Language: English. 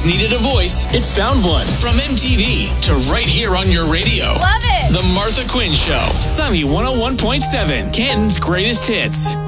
always needed a voice, it found one. From MTV to right here on your radio. Love it. The Martha Quinn Show. Sunny 101.7, Canton's greatest hits.